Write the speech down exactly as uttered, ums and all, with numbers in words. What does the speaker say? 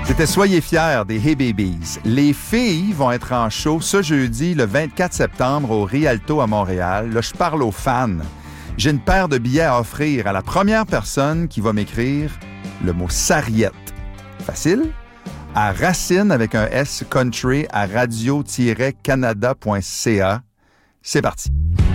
C'était Soyez fiers des Hey Babies. Les filles vont être en show ce jeudi, le vingt-quatre septembre, au Rialto à Montréal. Là, je parle aux fans. J'ai une paire de billets à offrir à la première personne qui va m'écrire le mot sarriette. Facile? À Racine avec un S country à radio tiret canada point c a. C'est parti.